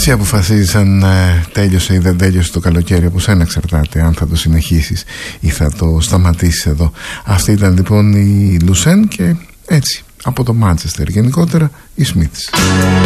Έτσι αποφασίζαν τέλειωσε ή δεν τέλειωσε το καλοκαίρι, όπως ένα εξαρτάται αν θα το συνεχίσεις ή θα το σταματήσεις εδώ. Αυτή ήταν λοιπόν η Λουσέν και έτσι από το Μάντσεστερ γενικότερα οι Smiths.